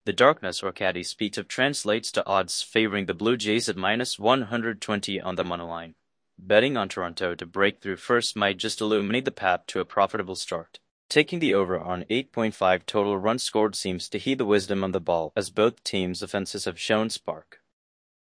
The darkness or caddy speed of translates to odds favoring the Blue Jays at -120 on the monoline. Betting on Toronto to break through first might just illuminate the path to a profitable start. Taking the over on 8.5 total runs scored seems to heed the wisdom on the ball, as both teams' offenses have shown spark.